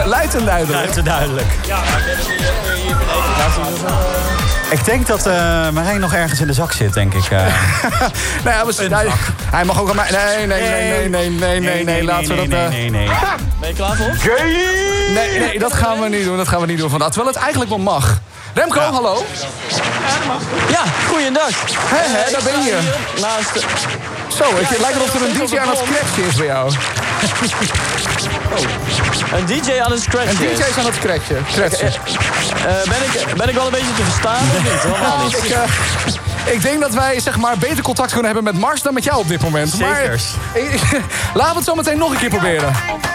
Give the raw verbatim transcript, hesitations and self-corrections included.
Luid en duidelijk. Luid en duidelijk. Ja, maar ik heb het hier, hier beneden. Ik denk dat uh, Marijn nog ergens in de zak zit, denk ik. Uh. nou ja, misschien, hij, hij mag ook aan mij... Nee, nee, nee, nee, nee, nee, nee, nee, laten we dat... Nee, nee, nee. Ben je klaar voor? Nee, nee, dat gaan we niet doen, dat gaan we niet doen vandaag. Terwijl het eigenlijk wel mag. Remco, ja. Hallo. Ja, goeiedag. Hé, hé, daar ben je. Naast de... Zo, het lijkt erop er een D J aan het scratchen is bij jou. Oh. Een D J aan het scratchen. Een D J is aan het scratchen. scratchen. Uh, uh, ben, ik, ben ik wel een beetje te verstaan of niet? Helemaal niet. Ik, uh, ik denk dat wij zeg maar, beter contact kunnen hebben met Mars dan met jou op dit moment. Zekers. Maar, laten we het zo meteen nog een keer proberen.